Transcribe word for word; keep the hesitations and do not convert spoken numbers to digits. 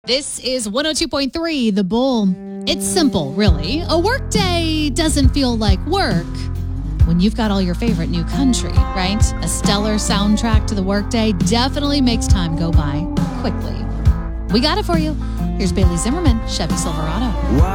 This is one oh two point three, The Bull. It's simple, really. A workday doesn't feel like work when you've got all your favorite new country, right? A stellar soundtrack to the workday definitely makes time go by quickly. We got it for you. Here's Bailey Zimmerman, Chevy Silverado.